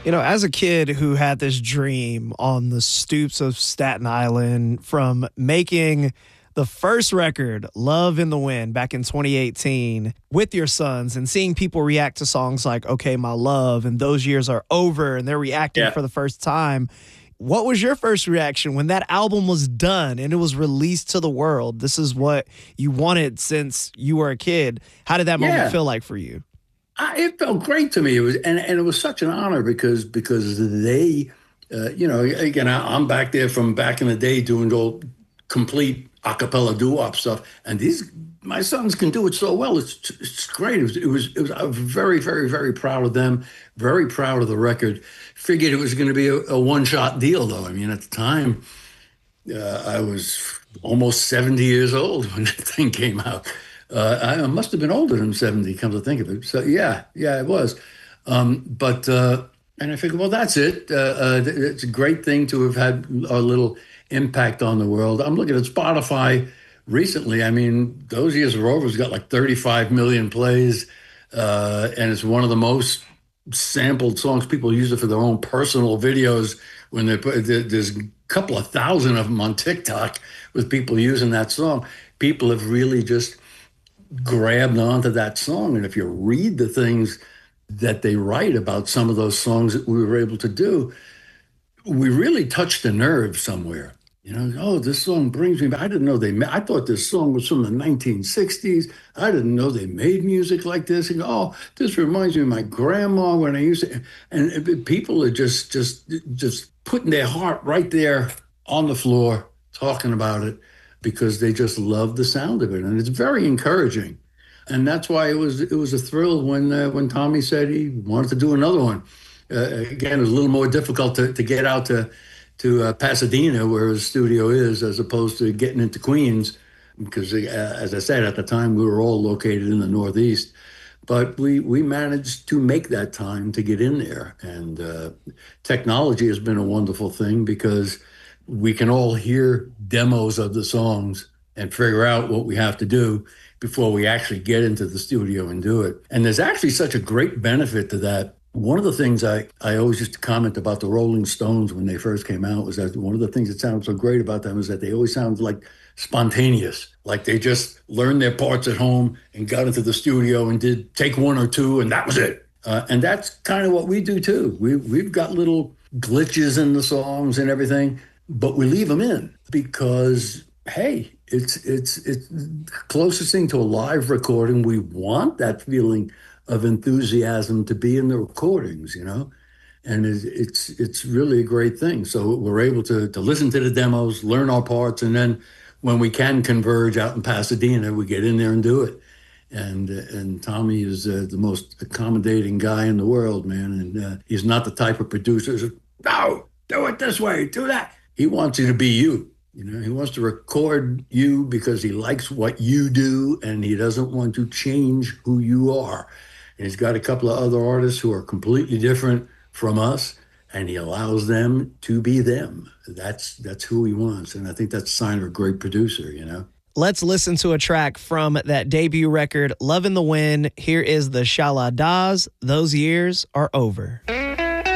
As a kid who had this dream on the stoops of Staten Island from making the first record, Love in the Wind, back in 2018 with your sons and seeing people react to songs like Okay, My Love and Those Years Are Over, and they're reacting for the first time. What was your first reaction when that album was done and it was released to the world? This is what you wanted since you were a kid. How did that moment feel like for you? It felt great to me. It was, and it was such an honor because they, again, I'm back there from back in the day doing all complete a cappella doo-wop stuff, and my sons can do it so well. It's great. It was. I was very, very, very proud of them. Very proud of the record. Figured it was going to be a one-shot deal, though. I mean, at the time, I was almost 70 years old when that thing came out. I must have been older than 70, come to think of it. So yeah, it was. And I figured, well, that's it. It's a great thing to have had a little impact on the world. I'm looking at Spotify recently. I mean, Those Years Are Over has got like 35 million plays, and it's one of the most sampled songs. People use it for their own personal videos when there's a couple of thousand of them on TikTok with people using that song. People have really just grabbed onto that song. And if you read the things that they write about some of those songs that we were able to do, we really touched a nerve somewhere. Oh, this song brings me back. I didn't know I thought this song was from the 1960s. I didn't know they made music like this. And oh, this reminds me of my grandma when I used to. And people are just putting their heart right there on the floor, talking about it, because they just love the sound of it, and it's very encouraging. And that's why it was a thrill when Tommy said he wanted to do another one. Again, it was a little more difficult to get out to Pasadena, where his studio is, as opposed to getting into Queens, because as I said, at the time we were all located in the Northeast. But we managed to make that time to get in there, and technology has been a wonderful thing because we can all hear demos of the songs and figure out what we have to do before we actually get into the studio and do it. And there's actually such a great benefit to that. One of the things I always used to comment about the Rolling Stones when they first came out was that one of the things that sounded so great about them is that they always sounded like spontaneous, like they just learned their parts at home and got into the studio and did take one or two, and that was it. And that's kind of what we do too. We've got little glitches in the songs and everything, but we leave them in because, hey, it's closest thing to a live recording. We want that feeling of enthusiasm to be in the recordings, and it's really a great thing. So we're able to listen to the demos, learn our parts, and then when we can converge out in Pasadena, we get in there and do it. And Tommy is the most accommodating guy in the world, man. And he's not the type of producer who says, no, do it this way, do that. He wants you to be you. He wants to record you because he likes what you do, and he doesn't want to change who you are. And he's got a couple of other artists who are completely different from us, and he allows them to be them. That's who he wants, and I think that's a sign of a great producer, Let's listen to a track from that debut record, Love in the Wind. Here is the Sha La Das, Those Years Are Over.